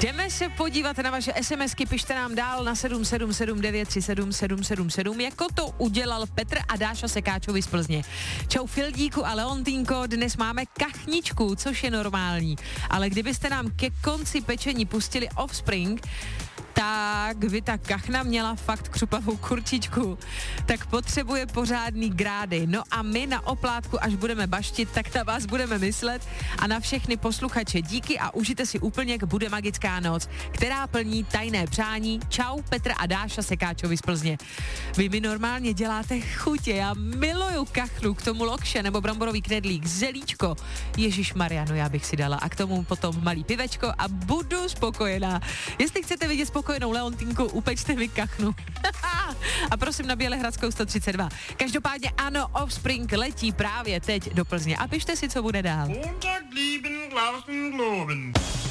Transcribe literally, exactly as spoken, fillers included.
Jdeme se podívat na vaše SMSky, pište nám dál na sedm sedm sedm devět tři sedm sedm sedm sedm, jako to udělal Petr a Dáša Sekáčovi z Plzně. Čau Fildíku a Leontýnko, dnes máme kachničku, což je normální, ale kdybyste nám ke konci pečení pustili Offspring, tak by ta kachna měla fakt křupavou kurčičku, tak potřebuje pořádný grády. No a my na oplátku, až budeme baštit, tak na vás budeme myslet a na všechny posluchače díky a užijte si úplněk, bude magická noc, která plní tajné přání. Čau Petr a Dáša Sekáčovi z Plzně. Vy mi normálně děláte chutě, já miluju kachnu, k tomu lokše nebo bramborový knedlík, zelíčko. Ježišmarja, no já bych si dala a k tomu potom malý pivečko a budu spokojená. Jestli chcete vidět spokojenou Leontinku, upečte mi kachnu. A prosím na Bělehradskou sto třicet dva. Každopádně ano, Offspring letí právě teď do Plzně a pište si, co bude dál.